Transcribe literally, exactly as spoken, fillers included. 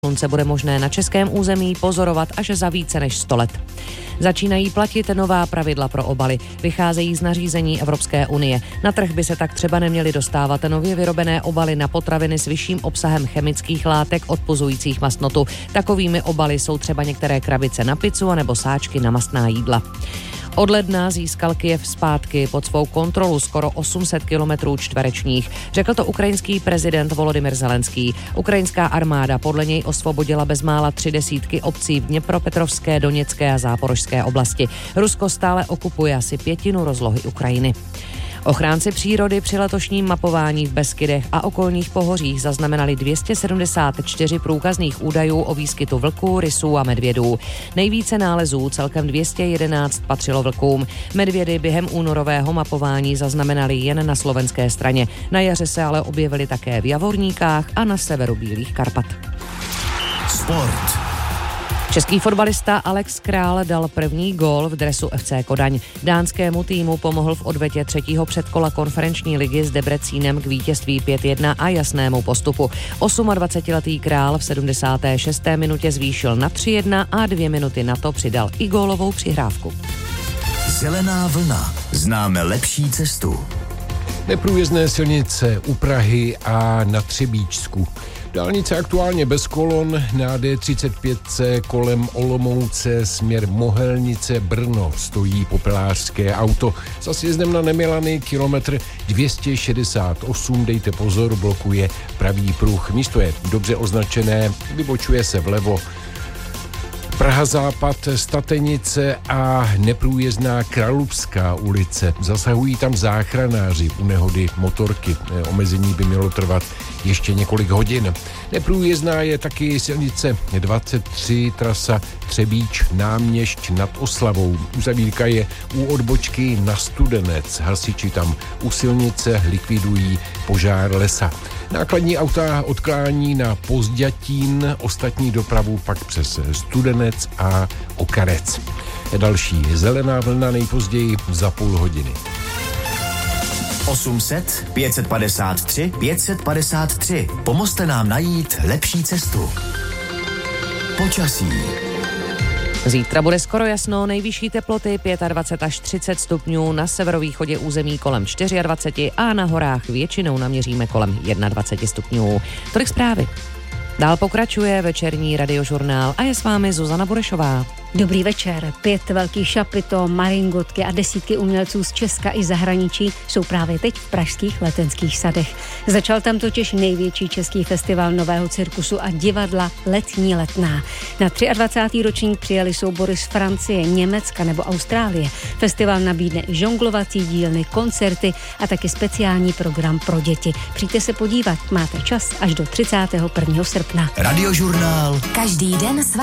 Slunce bude možné na českém území pozorovat až za více než sto let. Začínají platit nová pravidla pro obaly. Vycházejí z nařízení Evropské unie. Na trh by se tak třeba neměly dostávat nově vyrobené obaly na potraviny s vyšším obsahem chemických látek odpuzujících mastnotu. Takovými obaly jsou třeba některé krabice na pizzu anebo sáčky na mastná jídla. Od ledna získal Kyjev zpátky pod svou kontrolu skoro osm set kilometrů čtverečních. Řekl to ukrajinský prezident Volodymyr Zelenský. Ukrajinská armáda podle něj osvobodila bezmála tři desítky obcí v Dněpropetrovské, Doněcké a Záporožské oblasti. Rusko stále okupuje asi pětinu rozlohy Ukrajiny. Ochránci přírody při letošním mapování v Beskydech a okolních pohořích zaznamenali dvě stě sedmdesát čtyři průkazných údajů o výskytu vlků, rysů a medvědů. Nejvíce nálezů, celkem dvě stě jedenáct, patřilo vlkům. Medvědy během únorového mapování zaznamenali jen na slovenské straně. Na jaře se ale objevily také v Javorníkách a na severu Bílých Karpat. Sport. Český fotbalista Alex Král dal první gól v dresu F C Kodaň. Dánskému týmu pomohl v odvetě třetího předkola konferenční ligy s Debrecínem k vítězství pět jedna a jasnému postupu. dvacetiosmiletý Král v sedmdesáté šesté minutě zvýšil na tři jedna a dvě minuty na to přidal i gólovou přihrávku. Zelená vlna. Známe lepší cestu. Neprůjezdné silnice u Prahy a na Třebíčsku. Dálnice aktuálně bez kolon, na D třicet pět kolem Olomouce směr Mohelnice Brno stojí popelářské auto. Za sjezdem na Nemilany kilometr dvě stě šedesát osm, dejte pozor, blokuje pravý pruh. Místo je dobře označené, vybočuje se vlevo. Praha západ, Statenice a neprůjezdná Kralupská ulice. Zasahují tam záchranáři u nehody motorky. Omezení by mělo trvat ještě několik hodin. Neprůjezdná je taky silnice dvacet tři, trasa Třebíč Náměšť nad Oslavou. Uzavírka je u odbočky na Studenec. Hasiči tam u silnice likvidují požár lesa. Nákladní auta odklání na Pozdětín, ostatní dopravu pak přes Studenec a Okarec. Další zelená vlna nejpozději za půl hodiny. osm set, pět set padesát tři, pět set padesát tři. Pomozte nám najít lepší cestu. Počasí. Zítra bude skoro jasno, nejvyšší teploty dvacet pět až třicet stupňů, na severovýchodě území kolem dvacet čtyři a na horách většinou naměříme kolem dvacet jedna stupňů. Tolik zprávy. Dál pokračuje večerní radiožurnál a je s vámi Zuzana Burešová. Dobrý večer. Pět velkých šapito, maringotky a desítky umělců z Česka i zahraničí jsou právě teď v pražských Letenských sadech. Začal tam totiž největší český festival nového cirkusu a divadla Letní letná. Na dvacátý třetí ročník přijeli soubory z Francie, Německa nebo Austrálie. Festival nabídne i žonglovací dílny, koncerty a taky speciální program pro děti. Přijďte se podívat, máte čas až do třicátého prvního srpna. Radiožurnál. Každý den s